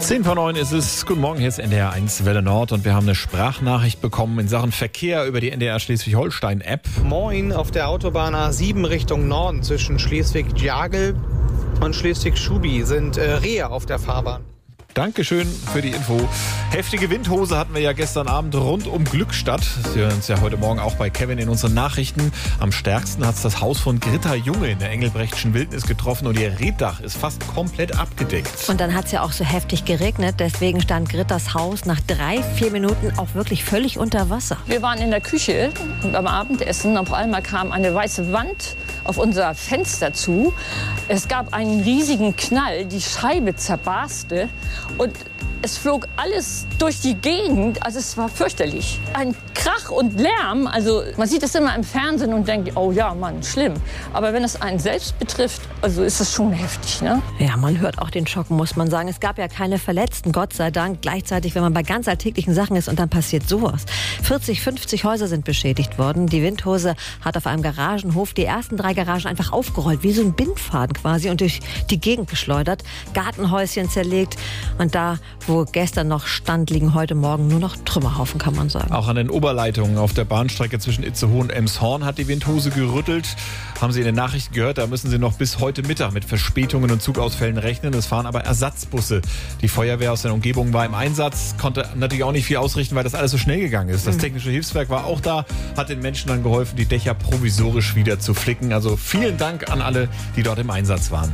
10:09 ist es. Guten Morgen, hier ist NDR 1 Welle Nord und wir haben eine Sprachnachricht bekommen in Sachen Verkehr über die NDR Schleswig-Holstein-App. Moin, auf der Autobahn A7 Richtung Norden zwischen Schleswig-Jagel und Schleswig-Schubi sind Rehe auf der Fahrbahn. Dankeschön für die Info. Heftige Windhose hatten wir ja gestern Abend rund um Glückstadt. Sie hören uns ja heute Morgen auch bei Kevin in unseren Nachrichten. Am stärksten hat es das Haus von Gritta Junge in der Engelbrechtschen Wildnis getroffen und ihr Reetdach ist fast komplett abgedeckt. Und dann hat es ja auch so heftig geregnet. Deswegen stand Grittas Haus nach 3-4 Minuten auch wirklich völlig unter Wasser. Wir waren in der Küche und beim Abendessen. Auf einmal kam eine weiße Wand auf unser Fenster zu. Es gab einen riesigen Knall, die Scheibe zerbarste und es flog alles durch die Gegend, also es war fürchterlich. Ein Krach und Lärm, also man sieht es immer im Fernsehen und denkt, oh ja, Mann, schlimm. Aber wenn es einen selbst betrifft, also ist es schon heftig, ne? Ja, man hört auch den Schock, muss man sagen. Es gab ja keine Verletzten, Gott sei Dank. Gleichzeitig, wenn man bei ganz alltäglichen Sachen ist und dann passiert sowas. 40, 50 Häuser sind beschädigt worden. Die Windhose hat auf einem Garagenhof die ersten 3 Garagen einfach aufgerollt, wie so ein Bindfaden quasi und durch die Gegend geschleudert. Gartenhäuschen zerlegt und da, wo gestern noch stand, liegen heute Morgen nur noch Trümmerhaufen, kann man sagen. Auch an den Oberleitungen auf der Bahnstrecke zwischen Itzehoe und Emshorn hat die Windhose gerüttelt. Haben Sie in den Nachrichten gehört, da müssen Sie noch bis heute Mittag mit Verspätungen und Zugausfällen rechnen. Es fahren aber Ersatzbusse. Die Feuerwehr aus der Umgebung war im Einsatz, konnte natürlich auch nicht viel ausrichten, weil das alles so schnell gegangen ist. Das Technische Hilfswerk war auch da, hat den Menschen dann geholfen, die Dächer provisorisch wieder zu flicken. Also vielen Dank an alle, die dort im Einsatz waren.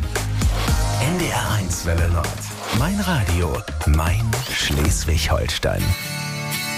NDR 1 Welle Nord. Mein Radio, mein Schleswig-Holstein.